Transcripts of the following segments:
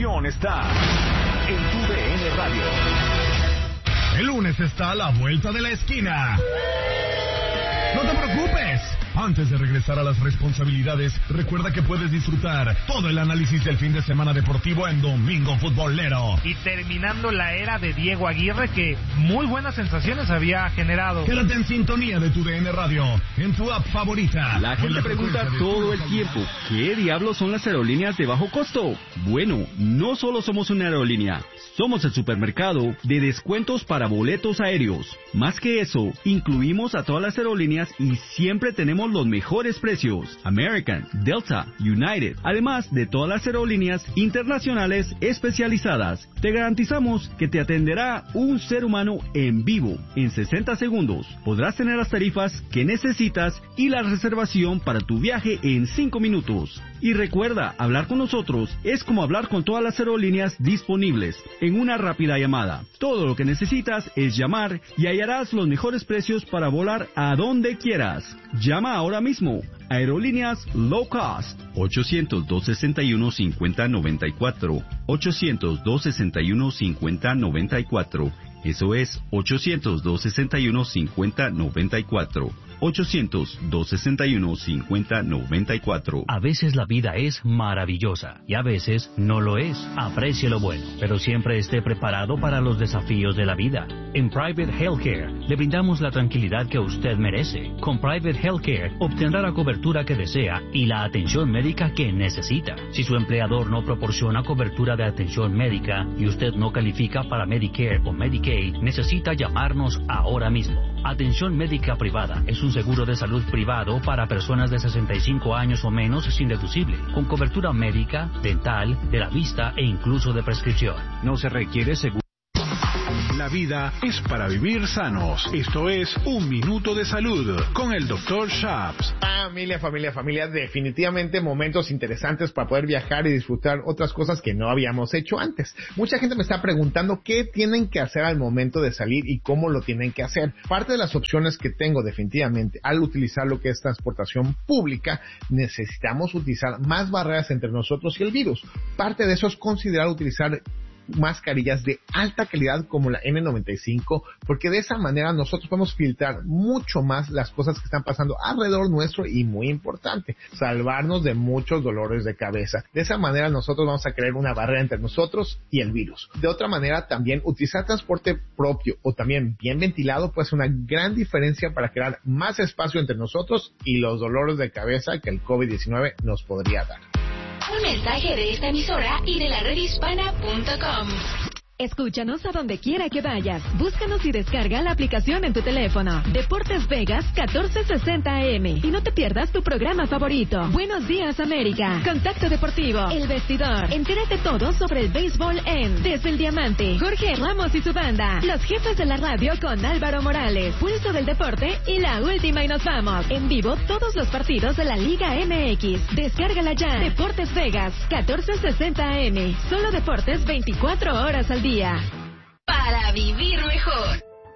diversión está en tu DN Radio. El lunes está a la vuelta de la esquina. ¡No te preocupes! Antes de regresar a las responsabilidades, recuerda que puedes disfrutar todo el análisis del fin de semana deportivo en Domingo Futbolero. Y terminando la era de Diego Aguirre, que muy buenas sensaciones había generado. Quédate en sintonía de tu DN Radio, en tu app favorita. La gente pregunta todo el tiempo, ¿qué diablos son las aerolíneas de bajo costo? Bueno, no solo somos una aerolínea, somos el supermercado de descuentos para boletos aéreos. Más que eso, incluimos a todas las aerolíneas y siempre tenemos los mejores precios. American, Delta, United, además de todas las aerolíneas internacionales especializadas. Te garantizamos que te atenderá un ser humano en vivo en 60 segundos. Podrás tener las tarifas que necesitas y la reservación para tu viaje en 5 minutos. Y recuerda, hablar con nosotros es como hablar con todas las aerolíneas disponibles en una rápida llamada. Todo lo que necesitas es llamar y hallarás los mejores precios para volar a donde quieras. Llama ahora mismo. Aerolíneas Low Cost. 800-261-5094. 800-261-5094. Eso es 800-261-5094. 800-261-5094. A veces la vida es maravillosa y a veces no lo es. Aprecie lo bueno, pero siempre esté preparado para los desafíos de la vida. En Private Healthcare le brindamos la tranquilidad que usted merece. Con Private Healthcare obtendrá la cobertura que desea y la atención médica que necesita. Si su empleador no proporciona cobertura de atención médica y usted no califica para Medicare o Medicaid, necesita llamarnos ahora mismo. Atención médica privada es un seguro de salud privado para personas de 65 años o menos sin deducible, con cobertura médica, dental, de la vista e incluso de prescripción. No se requiere seguro. La vida es para vivir sanos. Esto es Un Minuto de Salud con el Dr. Shaps. Familia, definitivamente momentos interesantes para poder viajar y disfrutar otras cosas que no habíamos hecho antes. Mucha gente me está preguntando qué tienen que hacer al momento de salir y cómo lo tienen que hacer. Parte de las opciones que tengo definitivamente al utilizar lo que es transportación pública, necesitamos utilizar más barreras entre nosotros y el virus. Parte de eso es considerar utilizar mascarillas de alta calidad como la N95, porque de esa manera nosotros podemos filtrar mucho más las cosas que están pasando alrededor nuestro y, muy importante, salvarnos de muchos dolores de cabeza. De esa manera nosotros vamos a crear una barrera entre nosotros y el virus. De otra manera, también utilizar transporte propio o también bien ventilado puede ser una gran diferencia para crear más espacio entre nosotros y los dolores de cabeza que el COVID-19 nos podría dar. Un mensaje de esta emisora y de la redhispana.com. Escúchanos a donde quiera que vayas. Búscanos y descarga la aplicación en tu teléfono. Deportes Vegas 1460 AM. Y no te pierdas tu programa favorito. Buenos días, América. Contacto Deportivo. El Vestidor. Entérate todo sobre el béisbol en Desde el Diamante. Jorge Ramos y su banda. Los jefes de la radio con Álvaro Morales. Pulso del deporte y la última y nos vamos. En vivo todos los partidos de la Liga MX. Descárgala ya. Deportes Vegas 1460 AM. Solo deportes 24 horas al día. Para vivir mejor.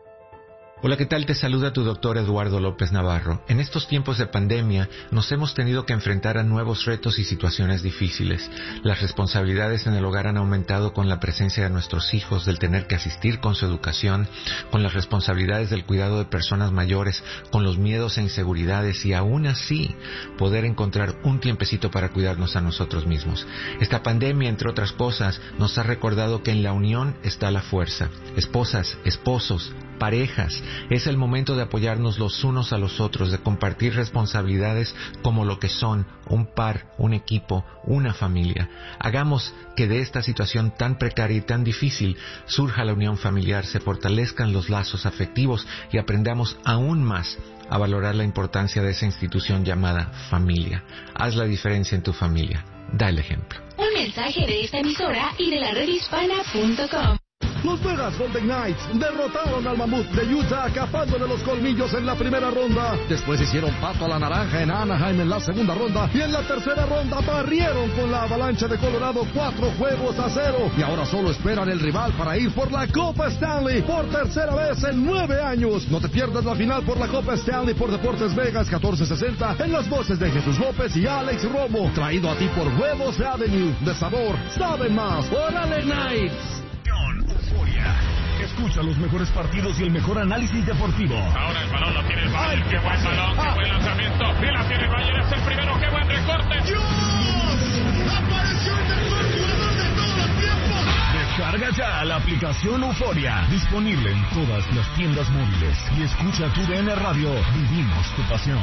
Hola, ¿qué tal? Te saluda tu doctor Eduardo López Navarro. En estos tiempos de pandemia nos hemos tenido que enfrentar a nuevos retos y situaciones difíciles. Las responsabilidades en el hogar han aumentado con la presencia de nuestros hijos, del tener que asistir con su educación, con las responsabilidades del cuidado de personas mayores, con los miedos e inseguridades y aún así poder encontrar un tiempecito para cuidarnos a nosotros mismos. Esta pandemia, entre otras cosas, nos ha recordado que en la unión está la fuerza. Esposas, esposos, parejas, es el momento de apoyarnos los unos a los otros, de compartir responsabilidades como lo que son un par, un equipo, una familia. Hagamos que de esta situación tan precaria y tan difícil surja la unión familiar, se fortalezcan los lazos afectivos y aprendamos aún más a valorar la importancia de esa institución llamada familia. Haz la diferencia en tu familia. Da el ejemplo. Un mensaje de esta emisora y de la redhispana.com. Los Vegas Golden Knights derrotaron al Mamut de Utah, acabándole los colmillos en la primera ronda. Después hicieron pato a la naranja en Anaheim en la segunda ronda, y en la tercera ronda barrieron con la Avalancha de Colorado 4-0. Y ahora solo esperan el rival para ir por la Copa Stanley por tercera vez en 9 años. No te pierdas la final por la Copa Stanley por Deportes Vegas 1460 en las voces de Jesús López y Alex Romo. Traído a ti por Huevos Avenue. De sabor, sabe más. ¡Órale, Knights! Euforia. Escucha los mejores partidos y el mejor análisis deportivo. Ahora el balón lo tiene el Bayern. ¡Qué buen balón! ¡Qué buen lanzamiento! ¡Y la tiene el Bayern! ¡Es el primero! ¡Qué buen recorte! ¡Dios! ¡Apareció el mejor jugador de todos los tiempos! Descarga ya la aplicación Euforia. Disponible en todas las tiendas móviles. Y escucha tu DN Radio. Vivimos tu pasión.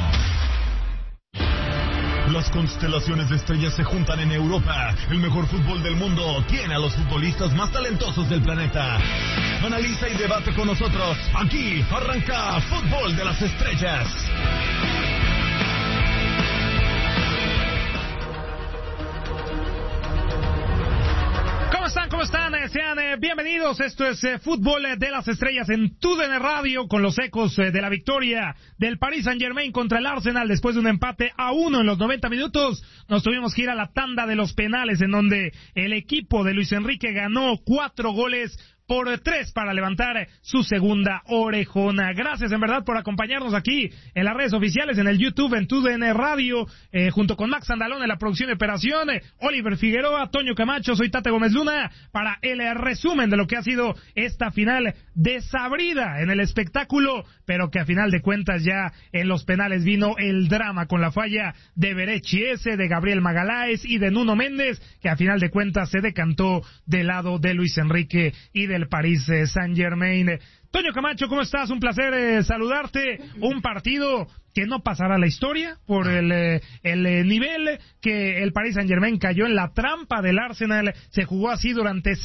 Las constelaciones de estrellas se juntan en Europa. El mejor fútbol del mundo tiene a los futbolistas más talentosos del planeta. Analiza y debate con nosotros. Aquí arranca Fútbol de las Estrellas. ¿Cómo están? Sean bienvenidos. Esto es Fútbol de las Estrellas en TUDN Radio, con los ecos de la victoria del Paris Saint-Germain contra el Arsenal después de un empate a 1 en los 90 minutos. Nos tuvimos que ir a la tanda de los penales, en donde el equipo de Luis Enrique ganó 4-3 para levantar su segunda orejona. Gracias en verdad por acompañarnos aquí en las redes oficiales, en el YouTube, en TUDN Radio, junto con Max Andalón en la producción y operación, Oliver Figueroa, Toño Camacho, soy Tate Gómez Luna, para el resumen de lo que ha sido esta final desabrida en el espectáculo, pero que a final de cuentas ya en los penales vino el drama con la falla de Berechiese, de Gabriel Magaláes y de Nuno Méndez, que a final de cuentas se decantó del lado de Luis Enrique y del Paris Saint-Germain. Toño Camacho, ¿cómo estás? Un placer saludarte. Un partido que no pasará a la historia por el nivel que el Paris Saint-Germain cayó en la trampa del Arsenal. Se jugó así durante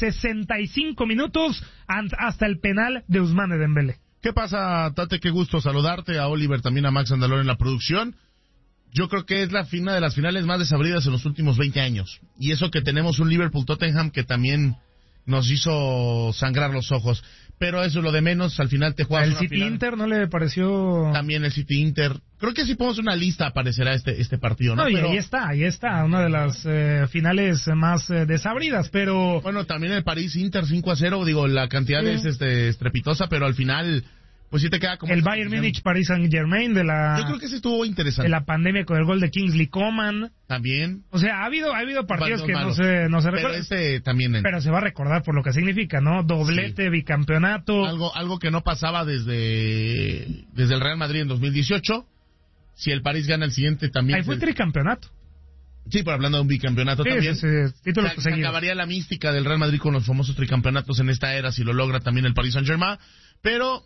65 minutos hasta el penal de Ousmane Dembélé. ¿Qué pasa, Tate? Qué gusto saludarte, a Oliver, también a Max Andalón en la producción. Yo creo que es una de las finales más desabridas en los últimos 20 años. Y eso que tenemos un Liverpool-Tottenham que también nos hizo sangrar los ojos. Pero eso es lo de menos, al final te juegas ¿El una City final. Inter no le pareció? También el City Inter. Creo que si ponemos una lista aparecerá este partido, ¿no? No, y pero ahí está, una de las finales más desabridas, pero... Bueno, también el París Inter 5-0, digo, la cantidad es estrepitosa, pero al final, pues sí te queda como... El Bayern Múnich, Paris Saint-Germain de la... Yo creo que ese estuvo interesante. De la pandemia con el gol de Kingsley Coman. También. O sea, ha habido partidos que no se recuerdan. Pero también. Pero se va a recordar por lo que significa, ¿no? Doblete, sí. Bicampeonato. Algo que no pasaba desde el Real Madrid en 2018. Si el París gana el siguiente también. Ahí fue tricampeonato. Sí, pero hablando de un bicampeonato también. Sí, títulos se acabaría la mística del Real Madrid con los famosos tricampeonatos en esta era, si lo logra también el Paris Saint-Germain. Pero,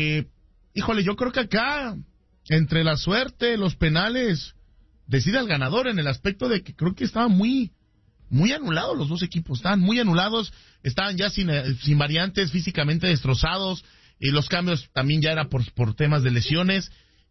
híjole, yo creo que acá, entre la suerte, los penales, decide al ganador, en el aspecto de que creo que estaban muy anulados los dos equipos. Estaban muy anulados, estaban ya sin variantes, físicamente destrozados. Y los cambios también ya era por temas de lesiones.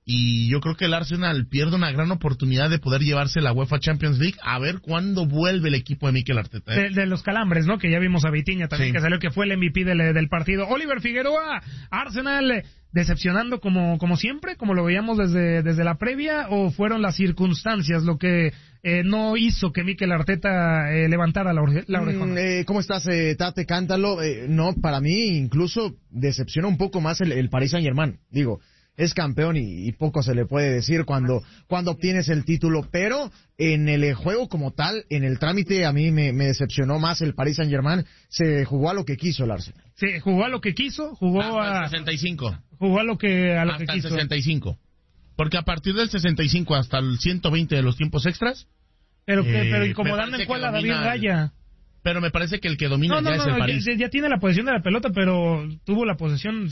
Y yo creo que el Arsenal pierde una gran oportunidad de poder llevarse la UEFA Champions League, a ver cuándo vuelve el equipo de Mikel Arteta. De los calambres, ¿no? Que ya vimos a Vitinha también, sí, que salió que fue el MVP del partido. Oliver Figueroa, Arsenal decepcionando como siempre, como lo veíamos desde la previa, o fueron las circunstancias lo que no hizo que Mikel Arteta levantara la orejona. ¿Cómo estás, Tate? Cántalo. No, para mí incluso decepciona un poco más el Paris Saint-Germain. Digo, es campeón y poco se le puede decir cuando obtienes el título, pero en el juego como tal, en el trámite, a mí me decepcionó más el Paris Saint-Germain. Se jugó a lo que quiso el Arsenal. Sí, jugó a lo que quiso, hasta el 65. Jugó a lo que hasta quiso. El 65. Porque a partir del 65 hasta el 120 de los tiempos extras. Pero incomodando en cuál a David Raya. Pero me parece que el que domina es el París. Ya tiene la posesión de la pelota, pero tuvo la posesión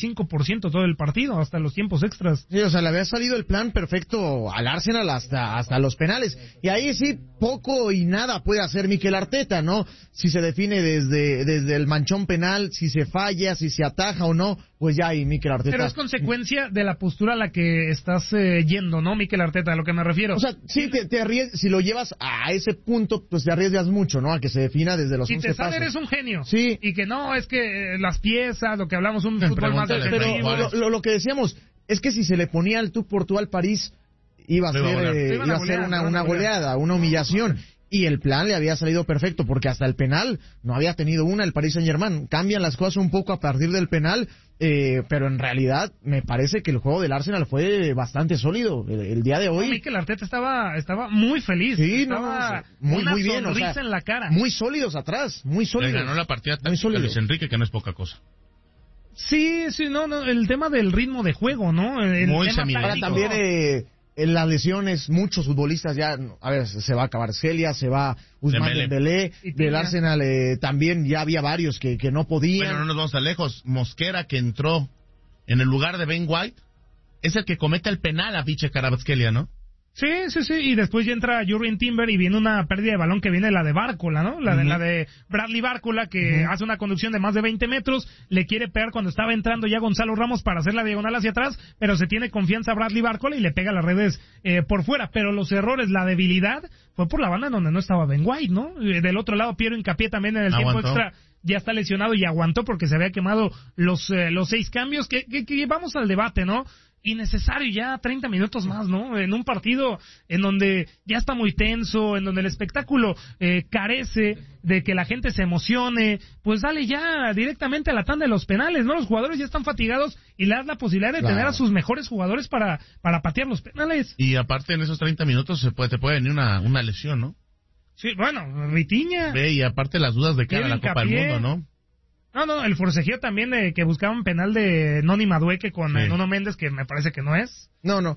75% todo el partido, hasta los tiempos extras. Sí, o sea, le había salido el plan perfecto al Arsenal hasta los penales. Y ahí sí, poco y nada puede hacer Mikel Arteta, ¿no? Si se define desde el manchón penal, si se falla, si se ataja o no, pues ya ahí Mikel Arteta... Pero es consecuencia de la postura a la que estás yendo, ¿no, Mikel Arteta? A lo que me refiero. O sea, sí, te arriesgas, si lo llevas a ese punto, pues te arriesgas mucho, ¿no? A que se defina desde los 11 pasos. Si te sale, eres un genio. Sí. Y que no, es que las piezas, lo que hablamos, un fútbol más defensivo. Pero lo que decíamos, es que si se le ponía el tú por tú al París, iba a ser una goleada, una humillación. Y el plan le había salido perfecto, porque hasta el penal no había tenido una el Paris Saint-Germain. Cambian las cosas un poco a partir del penal, pero en realidad me parece que el juego del Arsenal fue bastante sólido el día de hoy. Mikel Arteta estaba muy feliz. Sí, estaba muy bien. Sonrisa, o sea, en la cara. Muy sólidos atrás, muy sólidos. Le ganó la partida táctica a Luis Enrique, que no es poca cosa. Sí, no, el tema del ritmo de juego, ¿no? Muy semitáctico. Ahora también... en las lesiones, muchos futbolistas ya, a ver, se va a Kvaratskhelia, se va Ousmane Dembélé, del Arsenal también ya había varios que no podían. Bueno, no nos vamos tan lejos. Mosquera, que entró en el lugar de Ben White, es el que comete el penal a Viche Kvaratskhelia, ¿no? Sí, y después ya entra Jurrien Timber y viene una pérdida de balón que viene la de Bárcola, ¿no? La de Bradley Bárcola, que hace una conducción de más de 20 metros, le quiere pegar cuando estaba entrando ya Gonzalo Ramos para hacer la diagonal hacia atrás, pero se tiene confianza Bradley Bárcola y le pega las redes por fuera, pero los errores, la debilidad, fue por la banda donde no estaba Ben White, ¿no? Del otro lado, Piero Hincapié también en el tiempo extra ya está lesionado y aguantó porque se había quemado los 6 cambios, que vamos al debate, ¿no? Innecesario ya 30 minutos más, ¿no? En un partido en donde ya está muy tenso, en donde el espectáculo carece de que la gente se emocione, pues dale ya directamente a la tanda de los penales, ¿no? Los jugadores ya están fatigados y le das la posibilidad de tener a sus mejores jugadores para patear los penales. Y aparte en esos 30 minutos te puede venir una lesión, ¿no? Sí, bueno, Vitinha. Y aparte las dudas de cara a la Copa del Mundo, ¿no? No, el forcejeo también que buscaban penal de Noni Madueque con Nuno Méndez, que me parece que no es. No,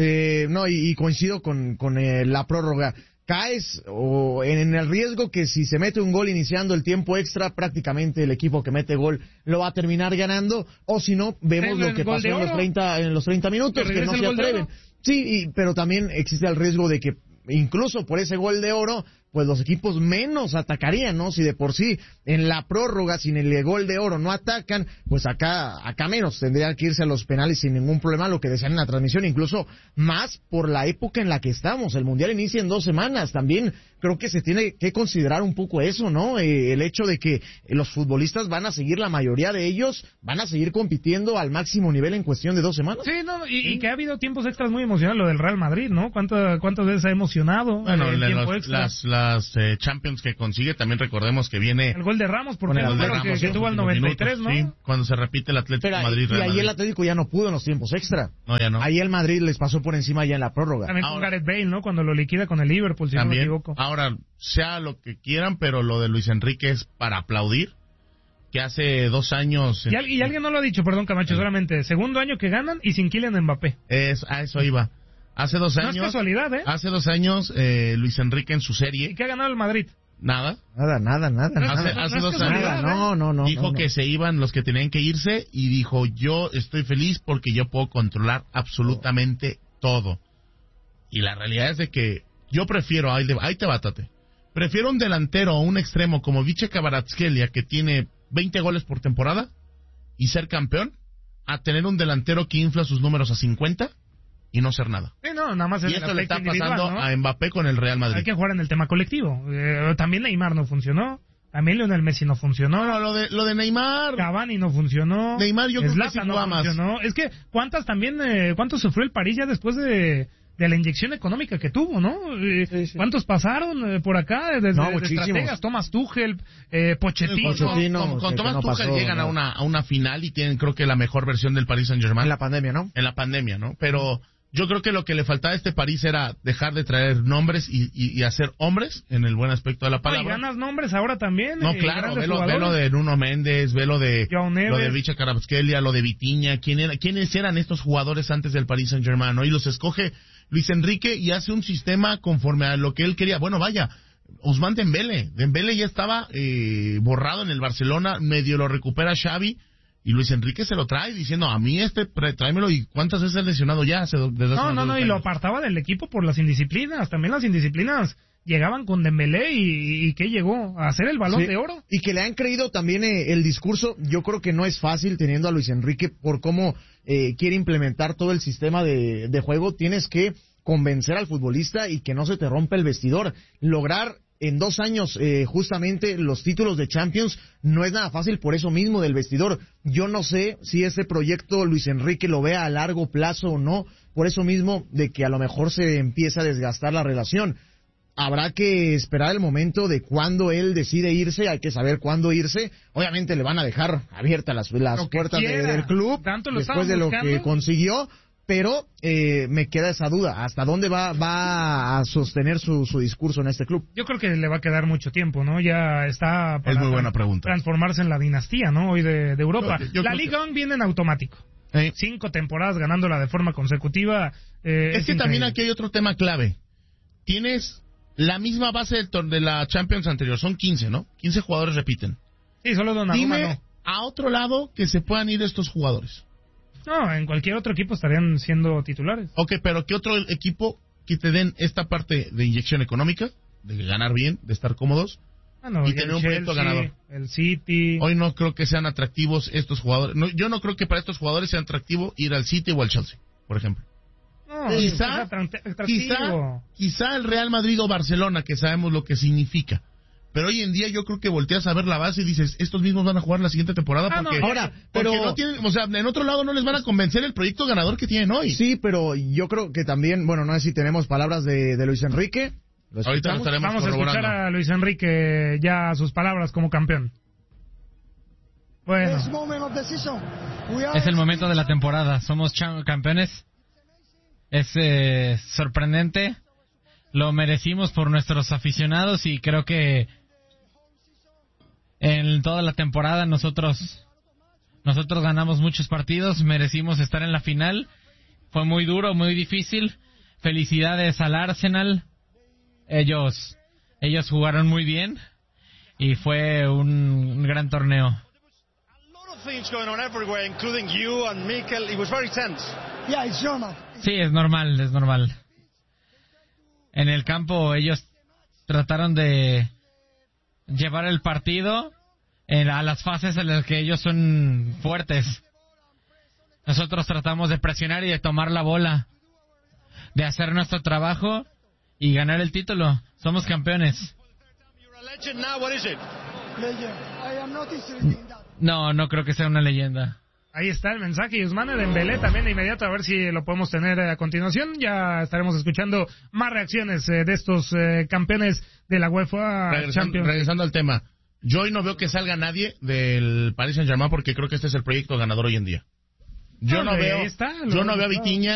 y coincido con la prórroga. Caes en el riesgo que si se mete un gol iniciando el tiempo extra, prácticamente el equipo que mete gol lo va a terminar ganando, o si no, vemos lo que pasó en los 30 minutos, que no se atreven. Sí, pero también existe el riesgo de que incluso por ese gol de oro, pues los equipos menos atacarían, ¿no? Si de por sí en la prórroga sin el gol de oro no atacan, pues acá menos tendrían que irse a los penales sin ningún problema, lo que decían en la transmisión, incluso más por la época en la que estamos. El Mundial inicia en 2 semanas, también creo que se tiene que considerar un poco eso, ¿no? El hecho de que los futbolistas van a seguir, la mayoría de ellos van a seguir compitiendo al máximo nivel en cuestión de 2 semanas. Sí, y que ha habido tiempos extras muy emocionantes, lo del Real Madrid, ¿no? ¿Cuántas veces ha emocionado? Bueno, el tiempo extra. Las Champions que consigue, también recordemos que viene... El gol de Ramos, porque el gol que tuvo al 93, minutos, ¿no? Sí, cuando se repite el Atlético de Madrid. Y ahí el Atlético ya no pudo en los tiempos extra. No, ya no. Ahí el Madrid les pasó por encima ya en la prórroga. También con Gareth Bale, ¿no? Cuando lo liquida con el Liverpool, si también, no me equivoco. Ahora, sea lo que quieran, pero lo de Luis Enrique es para aplaudir. Que hace 2 años... Y alguien no lo ha dicho, perdón, Camacho, solamente segundo año que ganan y sin Kylian Mbappé. A eso iba. Hace 2 años... No es casualidad, ¿eh? Hace 2 años, Luis Enrique en su serie... ¿Y qué ha ganado el Madrid? Nada. Hace 2 años no, dijo que se iban los que tenían que irse y dijo, yo estoy feliz porque yo puedo controlar absolutamente todo. Y la realidad es de que yo prefiero, ahí te bátate, prefiero un delantero o un extremo como Viche Kvaratskhelia, que tiene 20 goles por temporada y ser campeón, a tener un delantero que infla sus números a 50 y no ser nada. Sí, no, nada más y esto le está pasando, ¿no?, a Mbappé con el Real Madrid. Hay que jugar en el tema colectivo. También Neymar no funcionó. También Lionel Messi no funcionó. No, lo de Neymar. Cavani no funcionó. Neymar yo creo que sí no funcionó. Es que cuánto sufrió el París ya después de la inyección económica que tuvo, ¿no? Sí. ¿Cuántos pasaron por acá? Desde estrategas, Thomas Tuchel, Pochettino. Con Thomas Tuchel llegan a una final y tienen, creo que, la mejor versión del Paris Saint-Germain. En la pandemia, ¿no? Pero yo creo que lo que le faltaba a este París era dejar de traer nombres y hacer hombres, en el buen aspecto de la palabra. Y ganas nombres ahora también. No, claro, ve lo de Nuno Méndez, ve lo de Viche Kvaratskhelia, lo de Vitinha. ¿Quiénes eran estos jugadores antes del Paris Saint-Germain, ¿no? Y los escoge Luis Enrique y hace un sistema conforme a lo que él quería. Bueno, vaya, Ousmane Dembélé ya estaba borrado en el Barcelona, medio lo recupera Xavi, y Luis Enrique se lo trae diciendo, a mí tráemelo. ¿Y cuántas veces ha lesionado ya? No, y lo apartaba del equipo por las indisciplinas. También las indisciplinas llegaban con Dembélé y que llegó a hacer el Balón de Oro. Y que le han creído también el discurso. Yo creo que no es fácil teniendo a Luis Enrique por cómo quiere implementar todo el sistema de juego. Tienes que convencer al futbolista y que no se te rompa el vestidor. Lograr en 2 años justamente los títulos de Champions no es nada fácil por eso mismo del vestidor. Yo no sé si ese proyecto Luis Enrique lo vea a largo plazo o no, por eso mismo de que a lo mejor se empieza a desgastar la relación. Habrá que esperar el momento de cuándo él decide irse, hay que saber cuándo irse. Obviamente le van a dejar abiertas las puertas del club después de lo que consiguió, pero me queda esa duda, ¿hasta dónde va a sostener su discurso en este club? Yo creo que le va a quedar mucho tiempo, ¿no? Ya está para es muy buena pregunta. Transformarse en la dinastía, ¿no? Hoy de Europa. La Liga viene en automático. 5 temporadas ganándola de forma consecutiva. Es que también aquí hay otro tema clave. Tienes la misma base de la Champions anterior, son 15, ¿no? 15 jugadores repiten. Sí, solo Donnarumma Dime no. a otro lado que se puedan ir estos jugadores. No, en cualquier otro equipo estarían siendo titulares. Ok, pero ¿qué otro equipo que te den esta parte de inyección económica, de ganar bien, de estar cómodos y tener un proyecto ganador? El City. Hoy no creo que sean atractivos estos jugadores. No, yo no creo que para estos jugadores sea atractivo ir al City o al Chelsea, por ejemplo. No, quizá el Real Madrid o Barcelona, que sabemos lo que significa. Pero hoy en día yo creo que volteas a ver la base y dices, estos mismos van a jugar la siguiente temporada porque no tienen, o sea, en otro lado no les van a convencer el proyecto ganador que tienen hoy. Sí, pero yo creo que también, bueno, no sé si tenemos palabras de Luis Enrique. Ahorita lo estaremos Vamos a escuchar a Luis Enrique ya sus palabras como campeón. Bueno. Es el momento de la temporada, somos campeones. Es sorprendente, lo merecimos por nuestros aficionados y creo que en toda la temporada nosotros ganamos muchos partidos, merecimos estar en la final, fue muy duro, muy difícil. Felicidades al Arsenal, ellos jugaron muy bien y fue un gran torneo. Sí, es normal. En el campo ellos trataron de llevar el partido a las fases en las que ellos son fuertes. Nosotros tratamos de presionar y de tomar la bola, de hacer nuestro trabajo y ganar el título. Somos campeones. No creo que sea una leyenda. Ahí está el mensaje y Ousmane Dembélé también de inmediato, a ver si lo podemos tener a continuación. Ya estaremos escuchando más reacciones de estos campeones de la UEFA Champions. Regresando al tema, yo hoy no veo que salga nadie del Paris Saint-Germain porque creo que este es el proyecto ganador hoy en día. Yo no veo a Vitinha